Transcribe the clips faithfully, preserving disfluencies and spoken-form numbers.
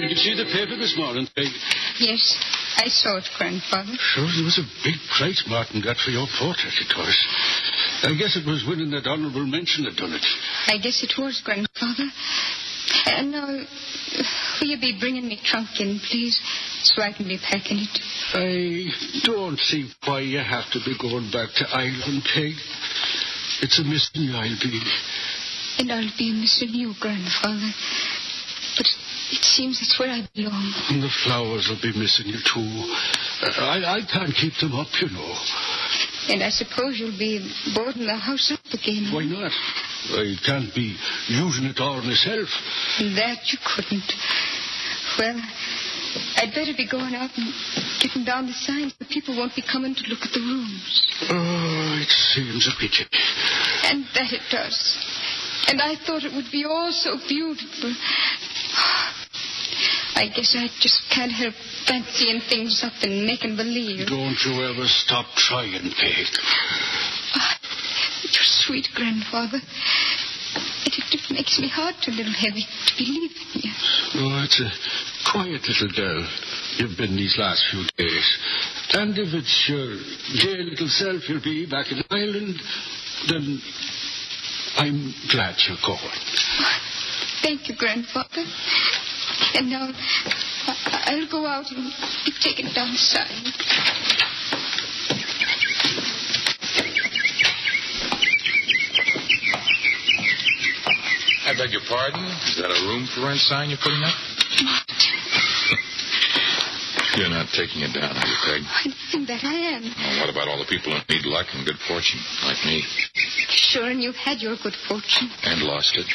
Did you see the paper this morning, Peg? Yes, I saw it, Grandfather. Sure, it was a big price Martin got for your portrait, it was. I guess it was winning that honourable mention that done it. I guess it was, Grandfather. And now, will you be bringing me trunk in, please, so I can be packing it? I don't see why you have to be going back to Ireland, Peg. It's a missing you I'll be. And I'll be missing you, Grandfather. But it seems that's where I belong. And the flowers will be missing you, too. Uh, I, I can't keep them up, you know. And I suppose you'll be boarding the house up again. Why not? I can't be using it all myself. That you couldn't. Well, I'd better be going out and getting down the signs so people won't be coming to look at the rooms. Oh, it seems a pity. And that it does. And I thought it would be all so beautiful. I guess I just can't help fancying things up and making believe. Don't you ever stop trying, Peg. Oh, you're sweet, Grandfather. It, it makes me heart a little heavy to be leaving you. Oh, it's a quiet little girl you've been these last few days. And if it's your dear little self you'll be back in Ireland, then I'm glad you're going. Oh, thank you, Grandfather. And now I- I'll go out and be taken down the sign. I beg your pardon? Is that a room for rent sign you're putting up? You're not taking it down, are you, Peg? And that I am. Well, what about all the people who need luck and good fortune, like me? Sure, and you've had your good fortune. And lost it.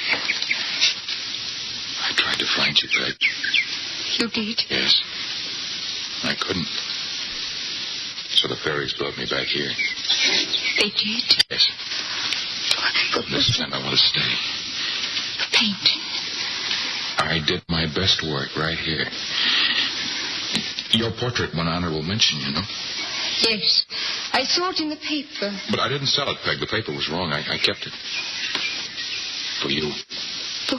I tried to find you, Peg. You did? Yes. I couldn't. So the fairies brought me back here. They did? Yes. But this time I want to stay. Painting. I did my best work right here. Your portrait won honorable mention, you know. Yes. I saw it in the paper. But I didn't sell it, Peg. The paper was wrong. I, I kept it. For you. For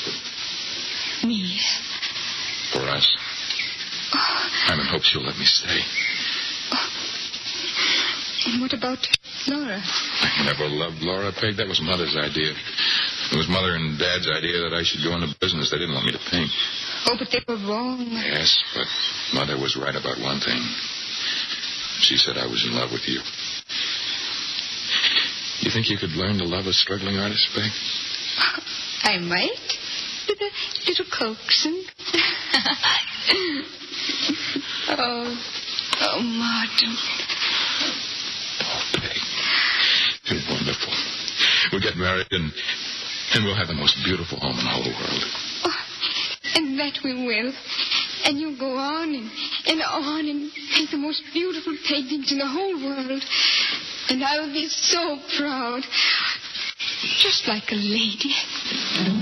me. For us. Oh. I'm in hopes you'll let me stay. Oh. And what about Laura? I never loved Laura, Peg. That was Mother's idea. It was Mother and Dad's idea that I should go into business. They didn't want me to paint. Oh, but they were wrong. Yes, but Mother was right about one thing. She said I was in love with you. You think you could learn to love a struggling artist, Peg? I might. With a little coaxing. oh, oh, Martin. Oh, Peg. You're wonderful. We'll get married and, and we'll have the most beautiful home in the whole world. Oh, and that we will. And you'll go on and, and on and paint the most beautiful paintings in the whole world. And I will be so proud. Just like a lady.